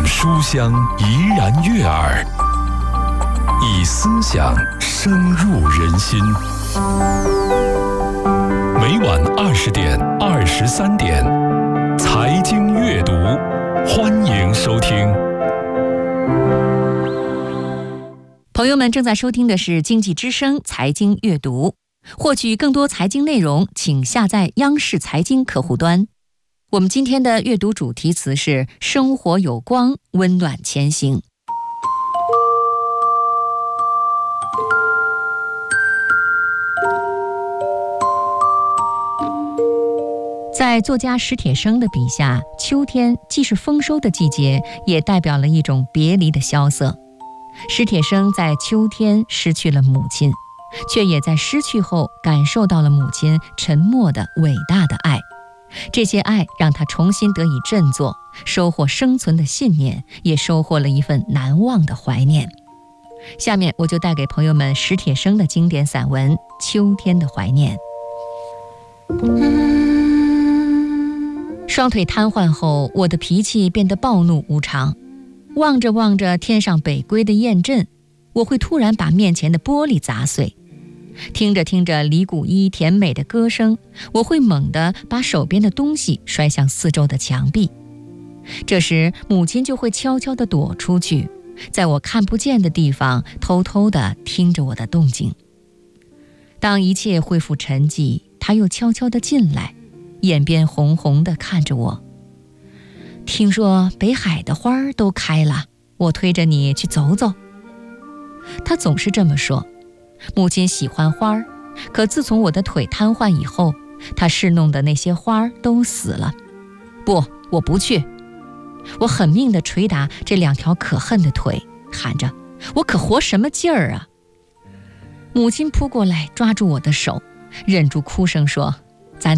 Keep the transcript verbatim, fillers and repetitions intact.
书香怡然悦耳，以思想深入人心。每晚二十点、二十三点，财经阅读，欢迎收听。 朋友们正在收听的是经济之声财经阅读，获取更多财经内容，请下载央视财经客户端。我们今天的阅读主题词是生活有光，温暖前行。在作家史铁生的笔下，秋天既是丰收的季节，也代表了一种别离的萧瑟。史铁生在秋天失去了母亲，却也在失去后感受到了母亲沉默的伟大的爱。这些爱让他重新得以振作，收获生存的信念，也收获了一份难忘的怀念。下面我就带给朋友们史铁生的经典散文《秋天的怀念》。双腿瘫痪后，我的脾气变得暴怒无常。望着望着天上北归的雁阵，我会突然把面前的玻璃砸碎。听着听着李谷一甜美的歌声，我会猛地把手边的东西摔向四周的墙壁。这时母亲就会悄悄地躲出去，在我看不见的地方偷偷地听着我的动静。当一切恢复沉寂，她又悄悄地进来，眼边红红地看着我。听说北海的花儿都开了，我推着你去走走。她总是这么说。母亲喜欢花儿，可自从我的腿瘫痪以后，她侍弄的那些花儿都死了。不，我不去。我狠命地捶打这两条可恨的腿，喊着：我可活什么劲儿啊！母亲扑过来抓住我的手，忍住哭声说：